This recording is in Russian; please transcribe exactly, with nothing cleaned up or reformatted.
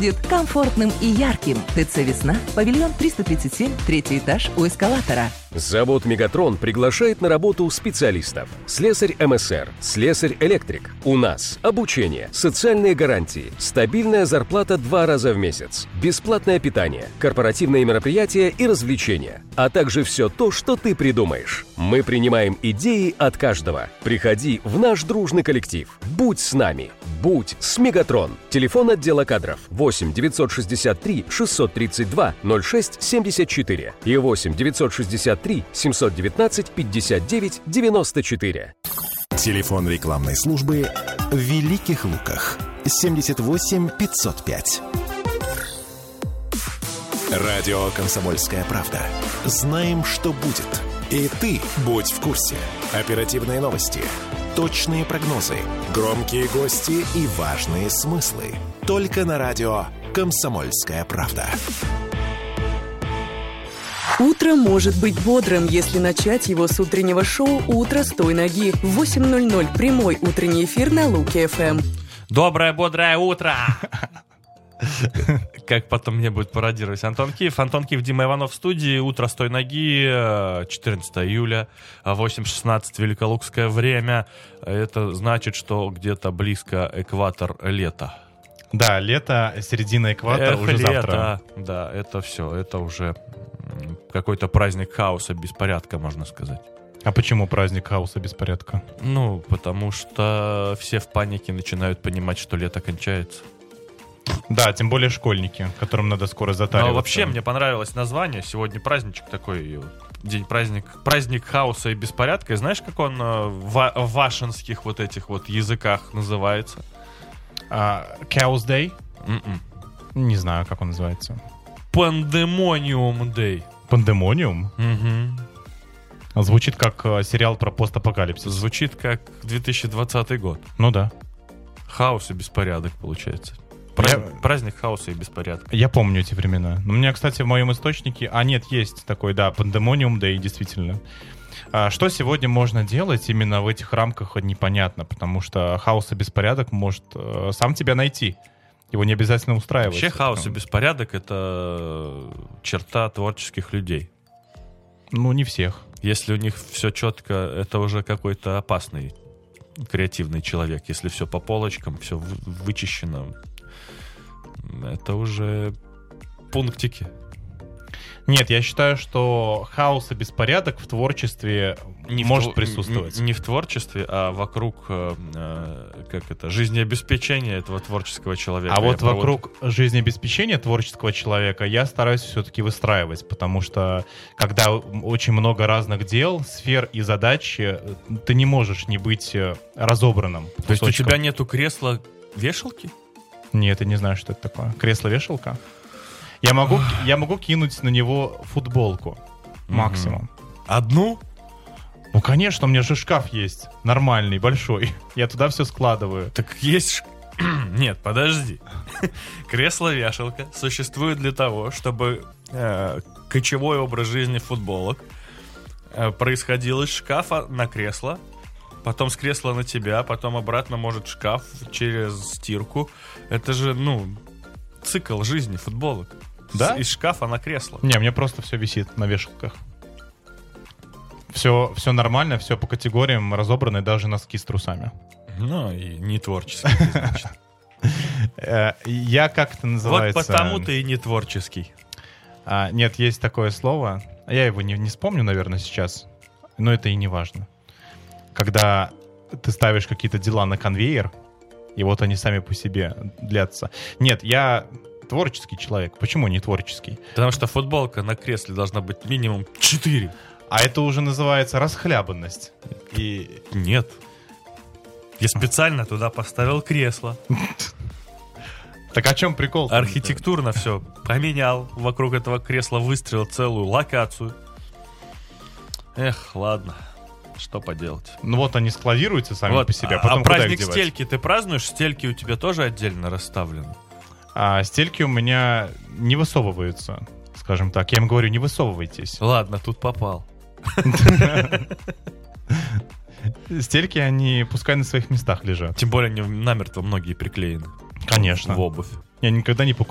будет комфортным и ярким. ТЦ «Весна», павильон триста тридцать семь, третий этаж у эскалатора. Завод «Мегатрон» приглашает на работу специалистов. Слесарь эм эс эр, слесарь-электрик. У нас обучение, социальные гарантии, стабильная зарплата два раза в месяц, бесплатное питание, корпоративные мероприятия и развлечения, а также все то, что ты придумаешь. Мы принимаем идеи от каждого. Приходи в наш дружный коллектив. Будь с нами. Будь с «Мегатрон». Телефон отдела кадров восемь девятьсот шестьдесят три шестьсот тридцать два ноль шесть семьдесят четыре и восемь девятьсот шестьдесят три семьсот девятнадцать пятьдесят девять девяносто четыре. Телефон рекламной службы в Великих Луках семьдесят восемь пятьсот пять. Радио «Комсомольская правда». Знаем, что будет. И ты будь в курсе. Оперативные новости, точные прогнозы, громкие гости и важные смыслы. Только на радио «Комсомольская правда». Утро может быть бодрым, если начать его с утреннего шоу «Утро с той ноги». В восемь ноль ноль прямой утренний эфир на Луки эф эм. Доброе, бодрое утро! Как потом мне будет пародировать Антон Киев. Антон Киев, Дима Иванов в студии. Утро с той ноги, четырнадцатого июля, восемь шестнадцать, великолукское время. Это значит, что где-то близко экватор лета. Да, лето, середина экватора, Эх, уже лето, завтра. Да, это все, это уже какой-то праздник хаоса, беспорядка, можно сказать. А почему праздник хаоса, беспорядка? Ну, потому что все в панике начинают понимать, что лето кончается. Да, тем более школьники, которым надо скоро затариваться. Но вообще мне понравилось название. Сегодня праздничек такой, день праздник, праздник хаоса и беспорядка. И знаешь, как он в вашинских вот этих вот языках называется? Uh, Chaos Day? Mm-mm. Не знаю, как он называется. Пандемониум Day. Пандемониум? Угу. Звучит как uh, сериал про постапокалипсис. Звучит как две тысячи двадцатый год. Ну да. Хаос и беспорядок, получается. Праздник, Я... праздник хаоса и беспорядка. Я помню эти времена. Но у меня, кстати, в моем источнике... А нет, есть такой, да, Пандемониум Day, действительно. А что сегодня можно делать именно в этих рамках, непонятно, потому что хаос и беспорядок может э, сам тебя найти. Его не обязательно устраивать. Вообще хаос и беспорядок — это черта творческих людей. Ну, не всех. Если у них все четко, это уже какой-то опасный креативный человек. Если все по полочкам, все вычищено, это уже пунктики. Нет, я считаю, что хаос и беспорядок в творчестве не может в, присутствовать. Не, не в творчестве, а вокруг э, как это, жизнеобеспечения этого творческого человека. А вот я вокруг провод... жизнеобеспечения творческого человека я стараюсь все-таки выстраивать, потому что когда очень много разных дел, сфер и задач, ты не можешь не быть разобранным. То есть у тебя нету кресла-вешалки? Нет, я не знаю, что это такое. Кресло-вешалка? Я могу, я могу кинуть на него футболку. Максимум. Одну? Ну, конечно, у меня же шкаф есть. Нормальный, большой. Я туда все складываю. Так есть... Нет, подожди. Кресло-вешалка существует для того, чтобы э, кочевой образ жизни футболок э, происходил из шкафа на кресло, потом с кресла на тебя, потом обратно может шкаф через стирку. Это же, ну, цикл жизни футболок. Да? Из шкафа на кресло. Не, мне просто все висит на вешалках. Все, все нормально, все по категориям разобраны, даже носки с трусами. Ну, и не творческий, значит. Я как это называется? Вот потому ты и не творческий. Нет, есть такое слово. Я его не, не вспомню, наверное, сейчас. Но это и не важно. Когда ты ставишь какие-то дела на конвейер, и вот они сами по себе длятся. Нет, я творческий человек. Почему не творческий? Потому что футболка на кресле должна быть минимум четыре. А это уже называется расхлябанность. И... Нет. Я специально туда поставил кресло. Так о чем прикол? Архитектурно все поменял. Вокруг этого кресла выстроил целую локацию. Эх, ладно. Что поделать? Ну вот они складируются сами вот, по себе. А, потом а праздник стельки ты празднуешь? Стельки у тебя тоже отдельно расставлены? А стельки у меня не высовываются, скажем так. Я им говорю, не высовывайтесь. Ладно, тут попал. Стельки, они пускай на своих местах лежат. Тем более они намертво многие приклеены. Конечно. В обувь. Я никогда не покупаю